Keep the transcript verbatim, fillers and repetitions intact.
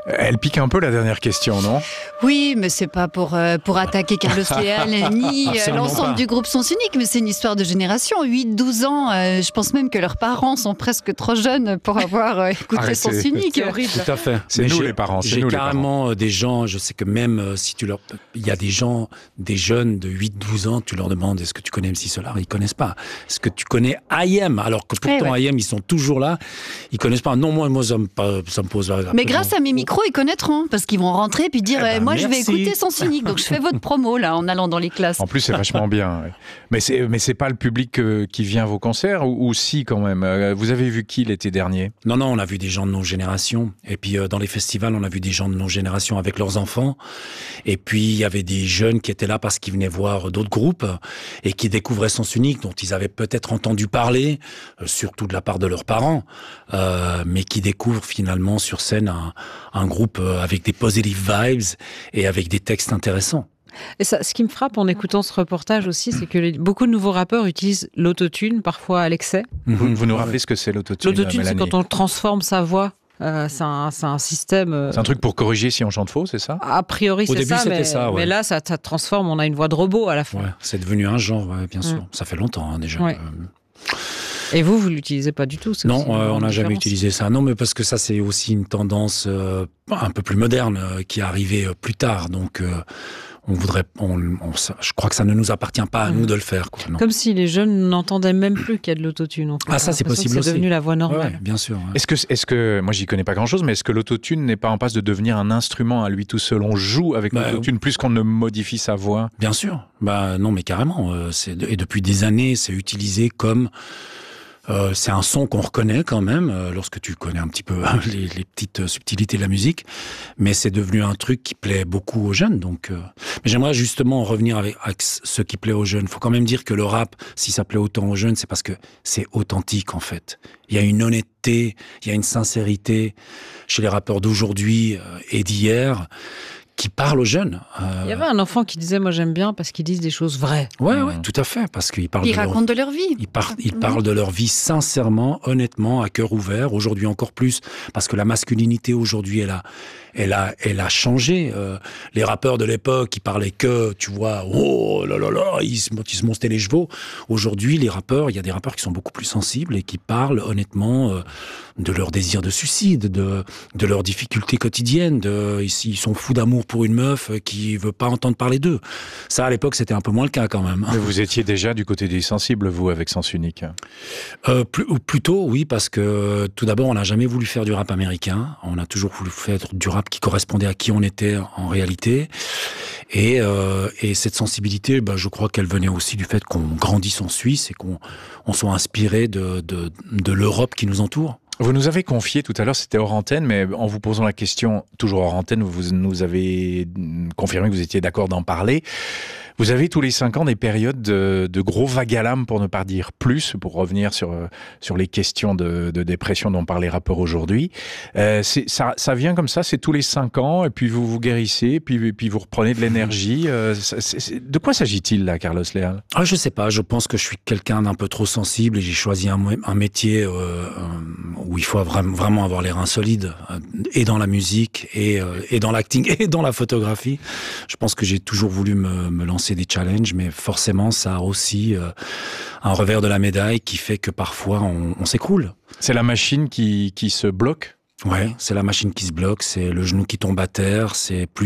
Elle pique un peu la dernière question, non? Oui, mais c'est pas pour, euh, pour attaquer Carlos Leal ni euh, l'ensemble du groupe Sens Unique, mais c'est une histoire de génération. huit douze ans, euh, je pense même que leurs parents sont presque trop jeunes pour avoir euh, écouté Arrêtez. Sens Unique. C'est horrible. Tout à fait. C'est Mais nous j'ai- les parents. c'est J'ai nous les carrément euh, des gens, je sais que même euh, si tu leur... Il y a des gens, des jeunes de huit douze ans, tu leur demandes est-ce que tu connais M C Solar? Ils connaissent pas. Est-ce que tu connais I M? Alors que pourtant Eh ouais. I M, ils sont toujours là. Ils connaissent pas. Non, moi, moi ça, me, pas- ça me pose... Mais grâce à mes micros, ils connaîtront, parce qu'ils vont rentrer puis dire Eh ben, euh, moi je vais merci. écouter Sens Unique, donc je fais votre promo là en allant dans les classes. En plus, c'est vachement bien. Ouais. Mais c'est mais c'est pas le public euh, qui vient à vos concerts ou, ou si quand même. Euh, Vous avez vu qui l'été dernier? Non, non, on a vu des gens de nos générations. Et puis, euh, dans les festivals, on a vu des gens de nos générations avec leurs enfants. Et puis, il y avait des jeunes qui étaient là parce qu'ils venaient voir d'autres groupes et qui découvraient Sens Unique, dont ils avaient peut-être entendu parler, euh, surtout de la part de leurs parents, euh, mais qui découvrent finalement sur scène un, un groupe euh, avec des positive vibes et avec des textes intéressants. Et ça, ce qui me frappe en écoutant ce reportage aussi, c'est que les- beaucoup de nouveaux rappeurs utilisent l'autotune, parfois à l'excès. Vous, vous nous rappelez ce que c'est l'autotune? L'autotune, c'est Mélanie quand on transforme sa voix. Euh, c'est un, c'est un système. euh, C'est un truc pour corriger si on chante faux, c'est ça? A priori, Au c'est début, ça, c'était mais, ça, ouais. mais là, ça, ça transforme. On a une voix de robot à la fin. Ouais, c'est devenu un genre, ouais, bien sûr. Mm. Ça fait longtemps hein, déjà. Ouais. Euh, Et vous, vous l'utilisez pas du tout. c'est Non, aussi une euh, on grande n'a jamais différence. utilisé ça. Non, mais parce que ça, c'est aussi une tendance euh, un peu plus moderne euh, qui est arrivée euh, plus tard. Donc, euh, on voudrait, on, on- ça- je crois que ça ne nous appartient pas à Mhm. nous de le faire. Quoi, non. Comme si les jeunes n'entendaient même plus qu'il y a de l'autotune. En fait. Ah, ça, J'ai c'est l'impression possible que C'est aussi. devenu la voix Ouais, normale. ouais, bien sûr. ouais. Est-ce que, est-ce que, moi j'y connais pas grand-chose, mais est-ce que l'autotune n'est pas en passe de devenir un instrument à lui tout seul? On joue avec Bah, l'autotune plus qu'on ne modifie sa voix. Bien sûr. Bah non, mais carrément. euh, c'est et depuis des années, c'est utilisé comme euh, c'est un son qu'on reconnaît quand même euh, lorsque tu connais un petit peu les, les petites subtilités de la musique. Mais c'est devenu un truc qui plaît beaucoup aux jeunes. Donc, euh... mais j'aimerais justement revenir avec, avec ce qui plaît aux jeunes. Faut quand même dire que le rap, si ça plaît autant aux jeunes, c'est parce que c'est authentique en fait. Il y a une honnêteté, il y a une sincérité chez les rappeurs d'aujourd'hui euh, et d'hier qui parlent aux jeunes. Euh, Il y avait un enfant qui disait, moi j'aime bien parce qu'ils disent des choses vraies. Ouais, Mmh. ouais, tout à fait, parce qu'ils parlent Ils de leur... racontent de leur vie. Ils, par- ils parlent de leur vie sincèrement, honnêtement, à cœur ouvert. Aujourd'hui encore plus, parce que la masculinité aujourd'hui, elle a, elle a, elle a changé. Euh, les rappeurs de l'époque, ils parlaient que, tu vois, oh là là là, ils se, ils se montaient les chevaux. Aujourd'hui, les rappeurs, il y a des rappeurs qui sont beaucoup plus sensibles et qui parlent honnêtement euh, de leur désir de suicide, de, de leurs difficultés quotidiennes. De, ils, ils sont fous d'amour pour une meuf qui veut pas entendre parler d'eux. Ça, à l'époque, c'était un peu moins le cas quand même. Mais vous étiez déjà du côté des sensibles, vous, avec Sens Unique. Euh, plus, ou plutôt, oui, parce que tout d'abord, on n'a jamais voulu faire du rap américain. On a toujours voulu faire du rap qui correspondait à qui on était en réalité. Et, euh, et cette sensibilité, bah, je crois qu'elle venait aussi du fait qu'on grandisse en Suisse et qu'on on soit inspiré de, de, de l'Europe qui nous entoure. Vous nous avez confié tout à l'heure, c'était hors antenne, mais en vous posant la question, toujours hors antenne, vous nous avez confirmé que vous étiez d'accord d'en parler. Vous avez tous les cinq ans des périodes de, de gros vagues à l'âme, pour ne pas dire plus, pour revenir sur, sur les questions de, de dépression dont parlent les rappeurs aujourd'hui. Euh, c'est, ça, ça vient comme ça, c'est tous les cinq ans, et puis vous vous guérissez, puis, puis vous reprenez de l'énergie. Euh, c'est, c'est, de quoi s'agit-il là, Carlos Leal? Ah, je sais pas, je pense que je suis quelqu'un d'un peu trop sensible et j'ai choisi un, un métier euh, où il faut vraiment, vraiment avoir les reins solides, euh, et dans la musique, et, euh, et dans l'acting, et dans la photographie. Je pense que j'ai toujours voulu me, me lancer des challenges, mais forcément, ça a aussi euh, un revers de la médaille qui fait que parfois, on, on s'écroule. C'est la machine qui, qui se bloque? Ouais, c'est la machine qui se bloque, c'est le genou qui tombe à terre, c'est plus